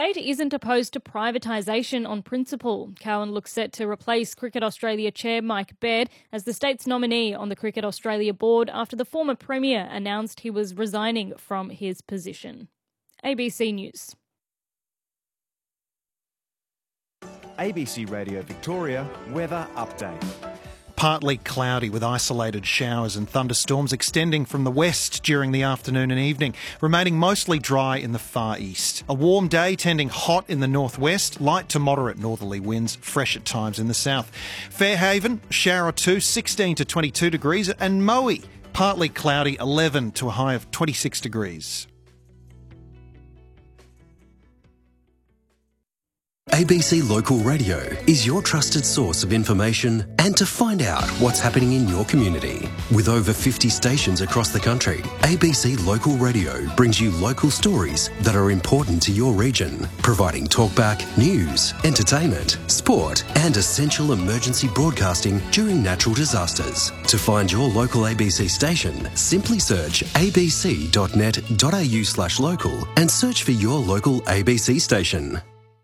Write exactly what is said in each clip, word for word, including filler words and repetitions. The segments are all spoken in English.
state isn't opposed to privatisation on principle. Cowan looks set to replace Cricket Australia chair Mike Baird as the state's nominee on the Cricket Australia board after the former premier announced he was resigning from his position. A B C News. A B C Radio Victoria weather update. Partly cloudy with isolated showers and thunderstorms extending from the west during the afternoon and evening, remaining mostly dry in the far east. A warm day tending hot in the northwest, light to moderate northerly winds, fresh at times in the south. Fairhaven, shower or two, sixteen to twenty-two degrees, and Moe, partly cloudy, eleven to a high of twenty-six degrees. A B C Local Radio is your trusted source of information and to find out what's happening in your community. With over fifty stations across the country, A B C Local Radio brings you local stories that are important to your region, providing talkback, news, entertainment, sport and essential emergency broadcasting during natural disasters. To find your local A B C station, simply search abc.net.au slash local and search for your local A B C station.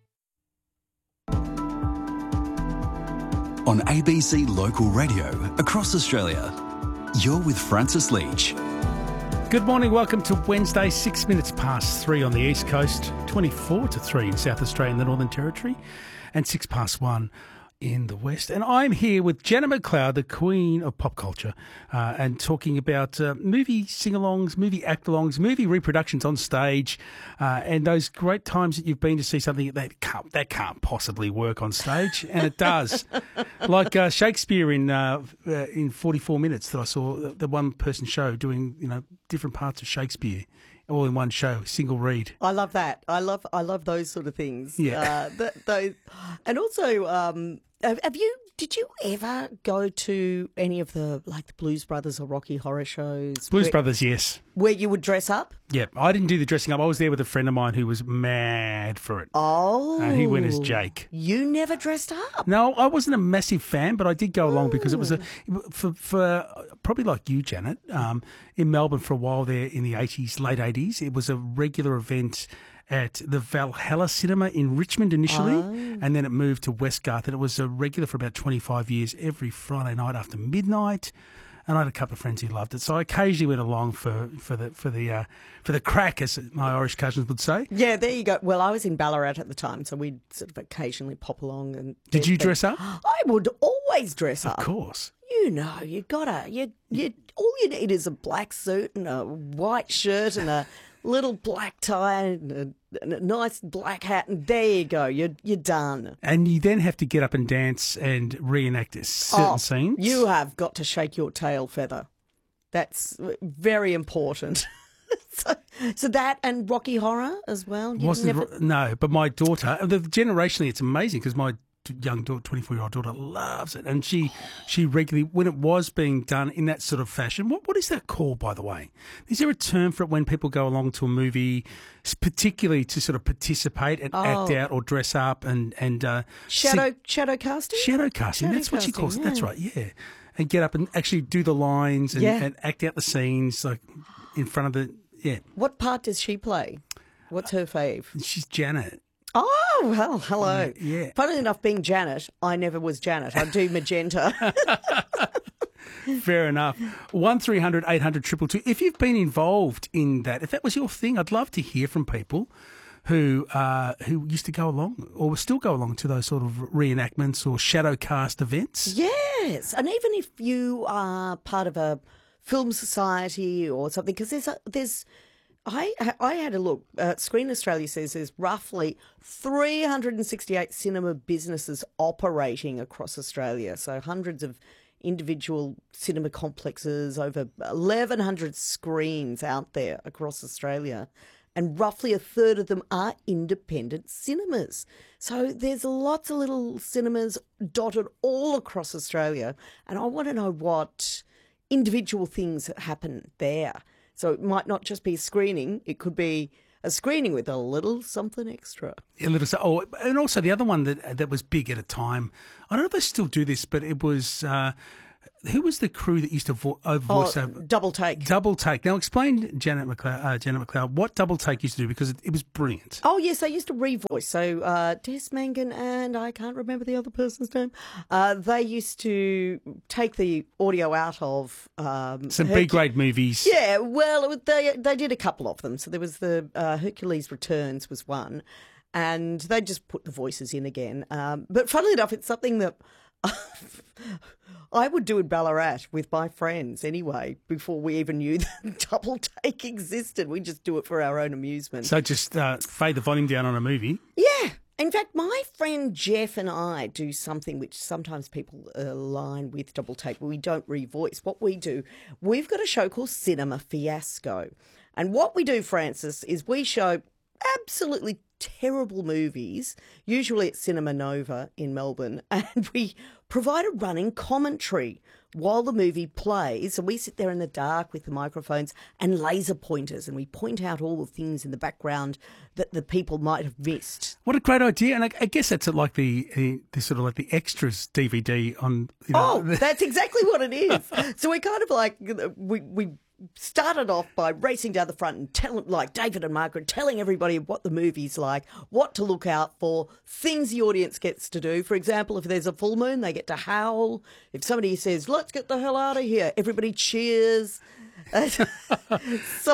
On A B C Local Radio across Australia, you're with Francis Leach. Good morning, welcome to Wednesday, six minutes past three on the East Coast, twenty-four to three in South Australia and the Northern Territory, and six past one in the West. And I'm here with Janet McLeod, the queen of pop culture, uh, and talking about uh, movie sing-alongs, movie act-alongs, movie reproductions on stage, uh, and those great times that you've been to see something that can't, that can't possibly work on stage, and it does. Like uh, Shakespeare in uh, uh, in forty-four minutes that I saw, the one-person show doing, you know, different parts of Shakespeare all in one show, single read. I love that. I love I love those sort of things. Yeah. Uh, th- those, and also, um, have, have you? Did you ever go to any of the like the Blues Brothers or Rocky Horror shows? Blues where, Brothers, yes. Where you would dress up? Yeah, I didn't do the dressing up. I was there with a friend of mine who was mad for it. Oh. And he went as Jake. You never dressed up? No, I wasn't a massive fan, but I did go along because it was a for, for probably like you, Janet, um, in Melbourne for a while there in the eighties, late eighties. It was a regular event at the Valhalla Cinema in Richmond initially, Oh. and then it moved to Westgarth, and it was a regular for about twenty-five years every Friday night after midnight. And I had a couple of friends who loved it, so I occasionally went along for, for the for the uh, for the crack, as my Irish cousins would say. Yeah, there you go. Well, I was in Ballarat at the time, so we'd sort of occasionally pop along. And Did you dress up? I would always dress up. Of course. You know, you gotta. You you. All you need is a black suit and a white shirt and a little black tie and a, and a nice black hat, and there you go. You're you're done. And you then have to get up and dance and reenact certain Oh, scenes. You have got to shake your tail feather. That's very important. so, so that and Rocky Horror as well. You've Wasn't never- no, but my daughter, the generationally, it's amazing because my young daughter, twenty-four-year-old daughter, loves it, and she she regularly, when it was being done in that sort of fashion. What what is that called, by the way? Is there a term for it when people go along to a movie, particularly to sort of participate and Oh. act out or dress up and and uh, shadow sing- shadow casting. shadow casting? Shadow That's what she calls it. casting, That's yeah. right. Yeah, and get up and actually do the lines and, Yeah. and act out the scenes like in front of the yeah. What part does she play? What's her fave? She's Janet. Oh, well, hello. Yeah. Funnily enough, being Janet, I never was Janet. I do magenta. Fair enough. One three hundred eight hundred two two two. If you've been involved in that, if that was your thing, I'd love to hear from people who uh, who used to go along or still go along to those sort of reenactments or shadow cast events. Yes, and even if you are part of a film society or something, because there's a, there's. I I had a look. Uh, Screen Australia says there's roughly three hundred sixty-eight cinema businesses operating across Australia. So hundreds of individual cinema complexes, over eleven hundred screens out there across Australia. And roughly a third of them are independent cinemas. So there's lots of little cinemas dotted all across Australia. And I want to know what individual things that happen there. So it might not just be a screening, it could be a screening with a little something extra. A little, so- oh, and also the other one that that was big at a time. I don't know if they still do this, but it was uh, Who was the crew that used to vo- uh, voice Oh, over? Double Take. Double Take. Now explain, Janet McLeod, uh, Janet McLeod, what Double Take used to do, because it, it was brilliant. Oh, yes, they used to revoice. So uh, Des Mangan and I can't remember the other person's name. Uh, they used to take the audio out of... Um, Some Hercu- B-grade movies. Yeah, well, it was- they they did a couple of them. So there was the uh, Hercules Returns was one, and they just put the voices in again. Um, but funnily enough, it's something that I would do in Ballarat with my friends anyway, before we even knew that Double Take existed. We just do it for our own amusement. So just uh, fade the volume down on a movie. Yeah. In fact, my friend Jeff and I do something which sometimes people align with Double Take, but we don't revoice. What we do, we've got a show called Cinema Fiasco. And what we do, Francis, is we show absolutely terrible movies, usually at Cinema Nova in Melbourne, and we provide a running commentary while the movie plays, and we sit there in the dark with the microphones and laser pointers, and we point out all the things in the background that the people might have missed. What a great idea. And I, I guess that's like the, uh, the sort of like the extras D V D on, you know. Oh, that's exactly what it is. So we kind of like, we, we started off by racing down the front and telling, like David and Margaret, telling everybody what the movie's like, what to look out for, things the audience gets to do. For example, if there's a full moon, they get to howl. If somebody says, let's get the hell out of here, everybody cheers. So...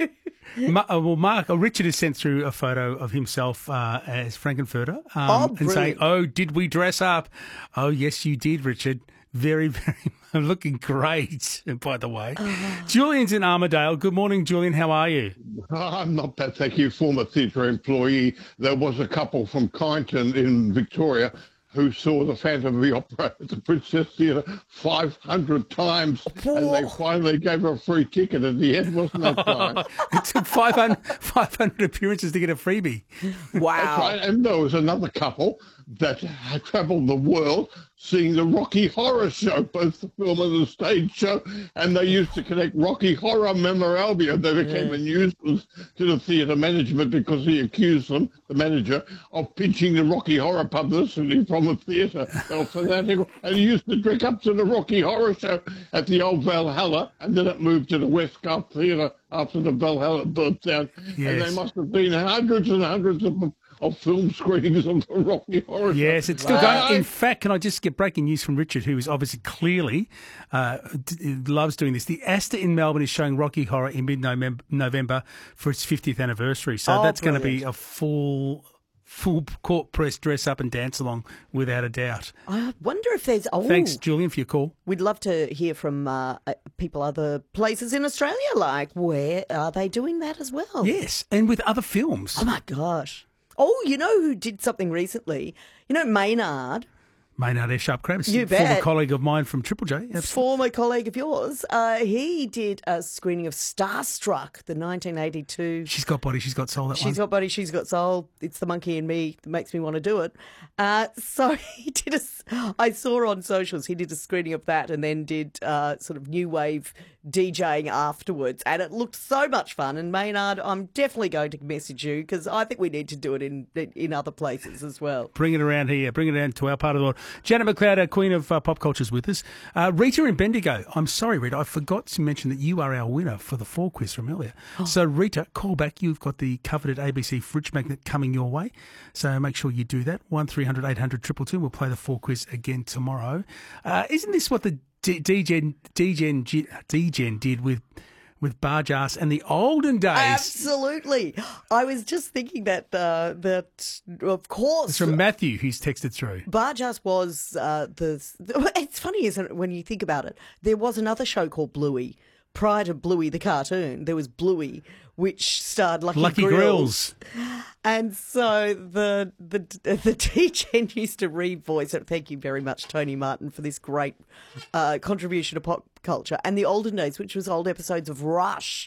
Ma- uh, well, Mark, uh, Richard has sent through a photo of himself uh, as Frankenfurter um, Oh, and saying, brilliant. oh, did we dress up? Oh, yes, you did, Richard. Very, very looking great, by the way. Oh. Julian's in Armidale. Good morning, Julian. How are you? I'm not bad, thank you. Former theatre employee. There was a couple from Kyneton in Victoria who saw the Phantom of the Opera at the Princess Theatre five hundred times, and they finally gave her a free ticket at the end, wasn't that fine? It took five hundred, five hundred appearances to get a freebie. Wow. Right, and there was another couple that had travelled the world seeing the Rocky Horror Show, both the film and the stage show, and they used to connect Rocky Horror memorabilia. They became Yeah. a nuisance to the theatre management because he accused them, the manager, of pinching the Rocky Horror publicity from the theatre. They were fanatical, and he used to drink up to the Rocky Horror Show at the old Valhalla, and then it moved to the Westcott Theatre after the Valhalla burnt down. And Yes. there must have been hundreds and hundreds of of film screenings of the Rocky Horror Show. Yes, it's still Wow. going. In fact, can I just get breaking news from Richard, who is obviously clearly uh, d- loves doing this. The Astor in Melbourne is showing Rocky Horror in mid-November for its fiftieth anniversary. So Oh, that's going to be brilliant. a full... full court press dress up and dance along without a doubt. I wonder if there's... Oh, Thanks, Julian, for your call. We'd love to hear from uh, uh, people other places in Australia. Like, where are they doing that as well? Yes, and with other films. Oh, my gosh. Oh, you know who did something recently? You know Maynard, Maynard F. Sharp Krabs, You former bet. colleague of mine from Triple J. Absolutely. former colleague of yours. Uh, he did a screening of Starstruck, the nineteen eighty-two... She's got body, she's got soul, that She's one. got body, she's got soul. It's the monkey in me that makes me want to do it. Uh, so he did a, I saw on socials, he did a screening of that and then did uh, sort of new wave DJing afterwards. And it looked so much fun. And Maynard, I'm definitely going to message you because I think we need to do it in in other places as well. Bring it around here. Bring it around to our part of the world. Janet McLeod, our queen of uh, pop culture, is with us. Uh, Rita in Bendigo. I'm sorry, Rita. I forgot to mention that you are our winner for the four quiz from earlier. Oh. So, Rita, call back. You've got the coveted A B C fridge magnet coming your way. So make sure you do that. one three hundred eight hundred two two two. We'll play the four quiz again tomorrow. Uh, isn't this what the D- DGen, DGen, DGen did with... with Barjas and the olden days? Absolutely. I was just thinking that, uh, that of course... It's from Matthew, who's texted through. Barjas was uh, the. It's funny, isn't it, when you think about it? There was another show called Bluey. Prior to Bluey the cartoon, there was Bluey, which starred Lucky, Lucky Grills. Grills. And so the the the teacher used to revoice it. Thank you very much, Tony Martin, for this great uh, contribution to pop culture. And the olden days, which was old episodes of Rush,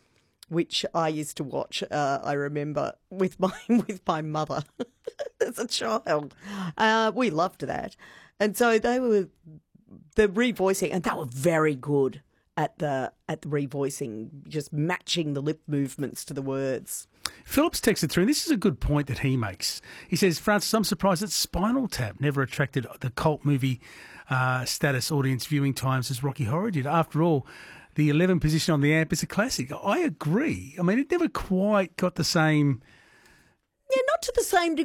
which I used to watch. Uh, I remember with my with my mother as a child. Uh, we loved that, and so they were the revoicing, and they were very good at the at the revoicing, just matching the lip movements to the words. Phillips texted through, and this is a good point that he makes. He says, Francis, I'm surprised that Spinal Tap never attracted the cult movie uh, status audience viewing times as Rocky Horror did. After all, the eleventh position on the A M P is a classic. I agree. I mean, it never quite got the same... Yeah, not to the same degree.